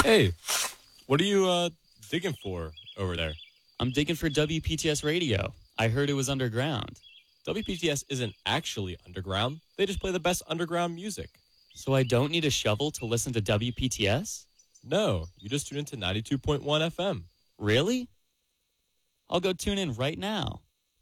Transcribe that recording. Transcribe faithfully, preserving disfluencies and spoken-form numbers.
Hey, what are you uh, digging for over there? I'm digging for W P T S radio. I heard it was underground. W P T S isn't actually underground. They just play the best underground music. So I don't need a shovel to listen to W P T S? No, you just tune into ninety-two point one F M. Really? I'll go tune in right now.